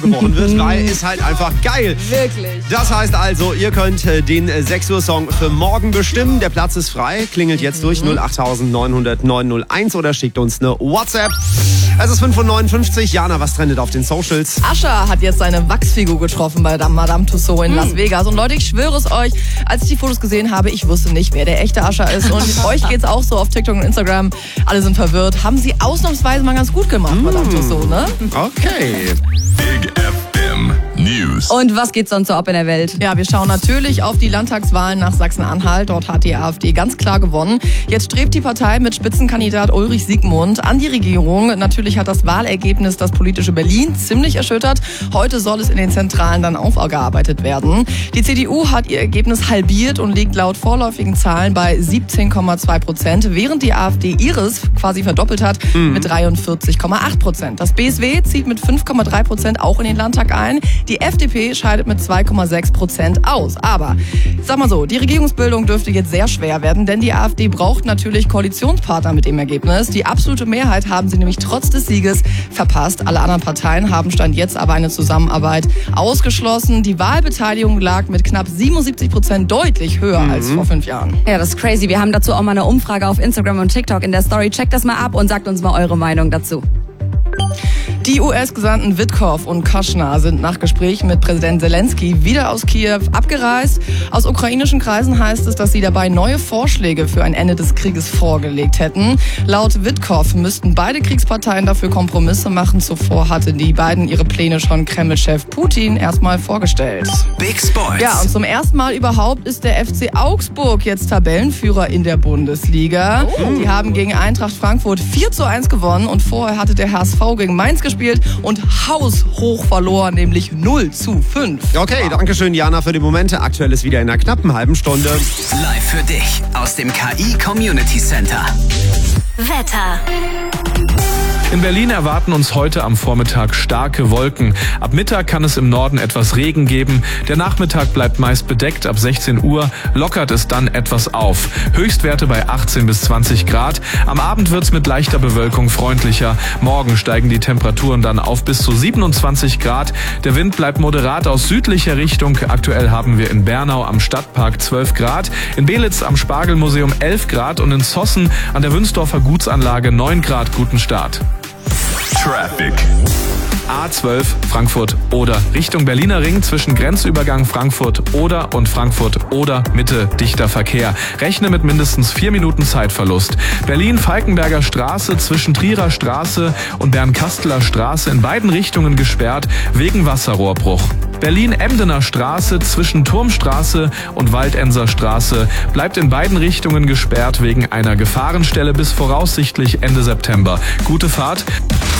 gebrochen wird, weil ist halt einfach geil. Wirklich. Das heißt also, ihr könnt den 6 Uhr Song für morgen bestimmen. Der Platz ist frei. Klingelt jetzt durch 08900 901 oder schickt uns eine WhatsApp. Es ist 5:59 Uhr. Jana, was trendet auf den Socials? Usher hat jetzt seine Wachsfigur getroffen bei Madame Tussauds in Las Vegas. Und Leute, ich schwöre es euch, als ich die Fotos gesehen habe, ich wusste nicht, wer der echte Usher ist. Und euch geht's auch so auf TikTok und Instagram. Alle sind verwirrt. Haben sie ausnahmsweise mal ganz gut gemacht, Madame Tussauds, ne? Okay. Big FM News. Und was geht sonst so ab in der Welt? Ja, wir schauen natürlich auf die Landtagswahlen nach Sachsen-Anhalt. Dort hat die AfD ganz klar gewonnen. Jetzt strebt die Partei mit Spitzenkandidat Ulrich Siegmund an die Regierung. Natürlich hat das Wahlergebnis das politische Berlin ziemlich erschüttert. Heute soll es in den Zentralen dann aufgearbeitet werden. Die CDU hat ihr Ergebnis halbiert und liegt laut vorläufigen Zahlen bei 17,2%, während die AfD ihres quasi verdoppelt hat mit 43,8%. Das BSW zieht mit 5,3% auch in den Landtag ein. Die FDP scheidet mit 2,6% aus. Aber, sag mal so, die Regierungsbildung dürfte jetzt sehr schwer werden, denn die AfD braucht natürlich Koalitionspartner mit dem Ergebnis. Die absolute Mehrheit haben sie nämlich trotz des Sieges verpasst. Alle anderen Parteien haben Stand jetzt aber eine Zusammenarbeit ausgeschlossen. Die Wahlbeteiligung lag mit knapp 77% deutlich höher als vor 5 Jahren. Ja, das ist crazy. Wir haben dazu auch mal eine Umfrage auf Instagram und TikTok in der Story. Checkt das mal ab und sagt uns mal eure Meinung dazu. Die US-Gesandten Witkow und Kushner sind nach Gesprächen mit Präsident Zelensky wieder aus Kiew abgereist. Aus ukrainischen Kreisen heißt es, dass sie dabei neue Vorschläge für ein Ende des Krieges vorgelegt hätten. Laut Witkow müssten beide Kriegsparteien dafür Kompromisse machen. Zuvor hatten die beiden ihre Pläne schon Kreml-Chef Putin erstmal vorgestellt. Big Sports. Ja, und zum ersten Mal überhaupt ist der FC Augsburg jetzt Tabellenführer in der Bundesliga. Die haben gegen Eintracht Frankfurt 4:1 gewonnen und vorher hatte der HSV gegen Mainz gespielt und haushoch verloren, nämlich 0:5. Okay, danke schön, Jana, für die Momente. Aktuell ist wieder in einer knappen halben Stunde. Live für dich aus dem KI Community Center. Wetter. In Berlin erwarten uns heute am Vormittag starke Wolken. Ab Mittag kann es im Norden etwas Regen geben. Der Nachmittag bleibt meist bedeckt. Ab 16 Uhr lockert es dann etwas auf. Höchstwerte bei 18 bis 20 Grad. Am Abend wird es mit leichter Bewölkung freundlicher. Morgen steigen die Temperaturen dann auf bis zu 27 Grad. Der Wind bleibt moderat aus südlicher Richtung. Aktuell haben wir in Bernau am Stadtpark 12 Grad, in Belitz am Spargelmuseum 11 Grad und in Zossen an der Wünsdorfer Gutsanlage 9 Grad. Guten Start. Traffic. A12 Frankfurt-Oder Richtung Berliner Ring zwischen Grenzübergang Frankfurt-Oder und Frankfurt-Oder Mitte dichter Verkehr. Rechne mit mindestens 4 Minuten Zeitverlust. Berlin-Falkenberger Straße zwischen Trierer Straße und Bernkasteler Straße in beiden Richtungen gesperrt wegen Wasserrohrbruch. Berlin-Emdener Straße zwischen Turmstraße und Waldenser Straße bleibt in beiden Richtungen gesperrt wegen einer Gefahrenstelle bis voraussichtlich Ende September. Gute Fahrt.